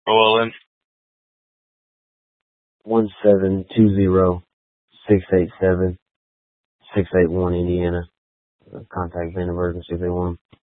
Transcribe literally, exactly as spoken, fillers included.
Roll in. One seven two zero six eight seven six eight one Indiana. Contact Van Emergency if they want.